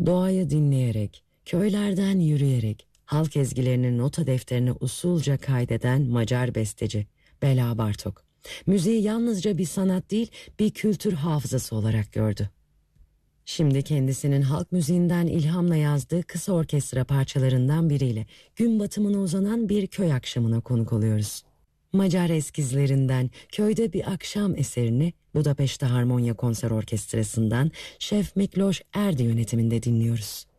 Doğayı dinleyerek, köylerden yürüyerek, halk ezgilerini nota defterine usulca kaydeden Macar besteci Bela Bartok, müziği yalnızca bir sanat değil, bir kültür hafızası olarak gördü. Şimdi kendisinin halk müziğinden ilhamla yazdığı kısa orkestra parçalarından biriyle gün batımına uzanan bir köy akşamına konuk oluyoruz. Macar eskizlerinden Köyde Bir Akşam eserini Budapeşte Harmonya Konser Orkestrası'ndan Şef Mikloş Erdi yönetiminde dinliyoruz.